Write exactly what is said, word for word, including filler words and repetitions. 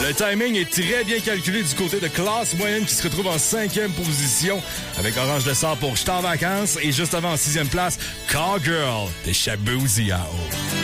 Le timing est très bien calculé du côté de Classe Moyenne qui se retrouve en cinquième position avec Orange de Sort pour J'suis en vacances et juste avant en sixième place, Cowgirl de Shaboozey.